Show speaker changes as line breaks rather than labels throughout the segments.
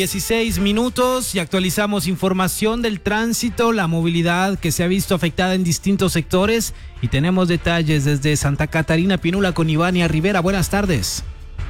16 minutos y actualizamos información del tránsito, la movilidad que se ha visto afectada en distintos sectores y tenemos detalles desde Santa Catarina Pinula con Ivania Rivera. Buenas tardes.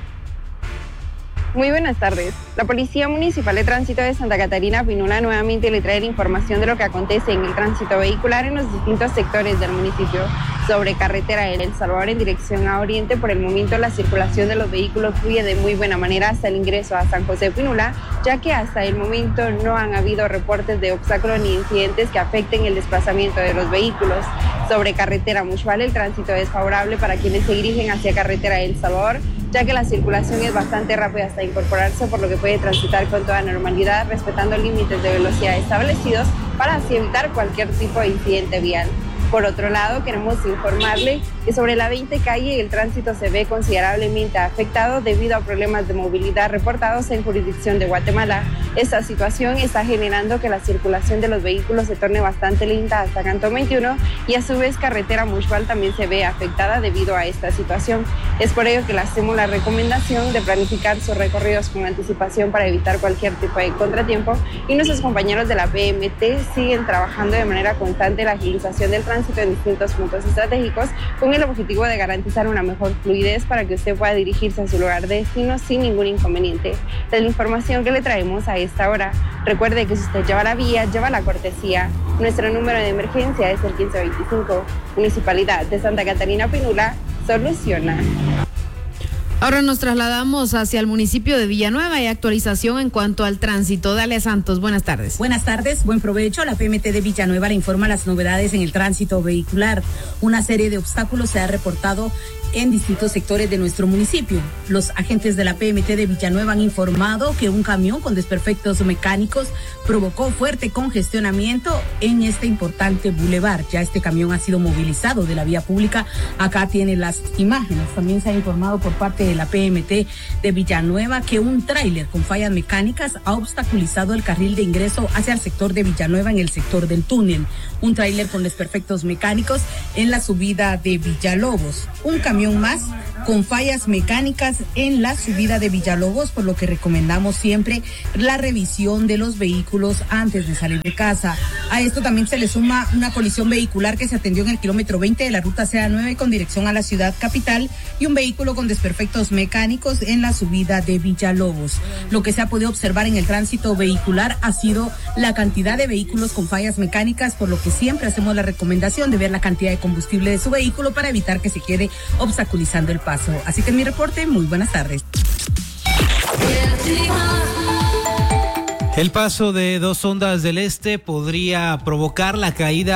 Muy buenas tardes. La Policía Municipal de Tránsito de Santa Catarina Pinula nuevamente le trae la información de lo que acontece en el tránsito vehicular en los distintos sectores del municipio. Sobre carretera de El Salvador en dirección a Oriente, por el momento la circulación de los vehículos fluye de muy buena manera hasta el ingreso a San José Pinula, ya que hasta el momento no han habido reportes de obstáculos ni incidentes que afecten el desplazamiento de los vehículos. Sobre carretera Muxval, el tránsito es favorable para quienes se dirigen hacia carretera de El Salvador, ya que la circulación es bastante rápida hasta incorporarse, por lo que puede transitar con toda normalidad, respetando límites de velocidad establecidos para así evitar cualquier tipo de incidente vial. Por otro lado, queremos informarle que sobre la 20 calle el tránsito se ve considerablemente afectado debido a problemas de movilidad reportados en jurisdicción de Guatemala. Esta situación está generando que la circulación de los vehículos se torne bastante lenta hasta Cantón 21 y a su vez carretera Muxval también se ve afectada debido a esta situación. Es por ello que le hacemos la recomendación de planificar sus recorridos con anticipación para evitar cualquier tipo de contratiempo, y nuestros compañeros de la PMT siguen trabajando de manera constante en la agilización del tránsito en distintos puntos estratégicos con el objetivo de garantizar una mejor fluidez para que usted pueda dirigirse a su lugar de destino sin ningún inconveniente. Es la información que le traemos a esta hora. Recuerde que si usted lleva la vía, lleva la cortesía. Nuestro número de emergencia es el 1525. Municipalidad de Santa Catarina Pinula, soluciona.
Ahora nos trasladamos hacia el municipio de Villanueva y actualización en cuanto al tránsito. Dale Santos, buenas tardes.
Buenas tardes, buen provecho. La PMT de Villanueva le informa las novedades en el tránsito vehicular. Una serie de obstáculos se ha reportado en distintos sectores de nuestro municipio. Los agentes de la PMT de Villanueva han informado que un camión con desperfectos mecánicos provocó fuerte congestionamiento en este importante bulevar. Ya este camión ha sido movilizado de la vía pública. Acá tiene las imágenes. También se ha informado por parte de la PMT de Villanueva que un tráiler con fallas mecánicas ha obstaculizado el carril de ingreso hacia el sector de Villanueva en el sector del túnel. Un tráiler con desperfectos mecánicos en la subida de Villalobos. Un camión más con fallas mecánicas en la subida de Villalobos, por lo que recomendamos siempre la revisión de los vehículos antes de salir de casa. A esto también se le suma una colisión vehicular que se atendió en el kilómetro 20 de la ruta CA9 con dirección a la ciudad capital y un vehículo con desperfectos mecánicos en la subida de Villalobos. Lo que se ha podido observar en el tránsito vehicular ha sido la cantidad de vehículos con fallas mecánicas, por lo que siempre hacemos la recomendación de ver la cantidad de combustible de su vehículo para evitar que se quede obstaculizando el paso. Así que en mi reporte, muy buenas tardes.
El paso de dos ondas del este podría provocar la caída